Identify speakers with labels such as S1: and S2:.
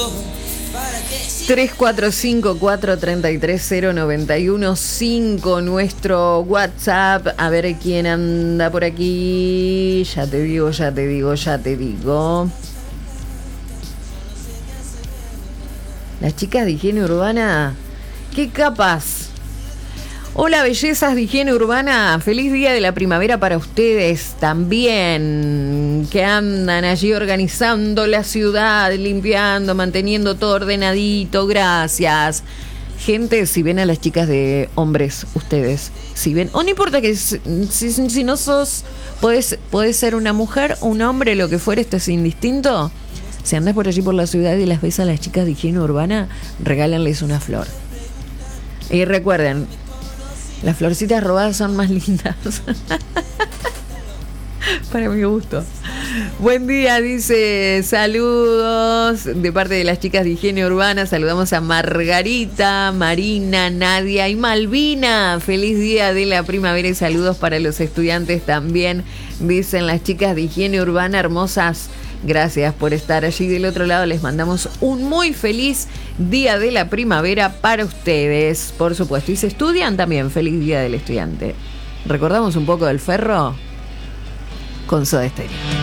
S1: ...345-433-091-5... nuestro WhatsApp. A ver quién anda por aquí. Ya te digo. Las chicas de higiene urbana, qué capas. Hola, bellezas de higiene urbana, feliz día de la primavera para ustedes también, que andan allí organizando la ciudad, limpiando, manteniendo todo ordenadito, gracias. Gente, si ven a las chicas de hombres, ustedes, si ven, o no importa que si no sos, podés ser una mujer, un hombre, lo que fuera, esto es indistinto. Si andás por allí por la ciudad y las ves a las chicas de higiene urbana, regálenles una flor. Y recuerden, las florcitas robadas son más lindas. Para mi gusto. Buen día, dice, saludos de parte de las chicas de higiene urbana. Saludamos a Margarita, Marina, Nadia y Malvina. Feliz día de la primavera y saludos para los estudiantes también, dicen las chicas de higiene urbana, hermosas. Gracias por estar allí del otro lado. Les mandamos un muy feliz día de la primavera para ustedes, por supuesto. Y si estudian también, feliz día del estudiante. ¿Recordamos un poco del Ferro? Con Soda Stereo.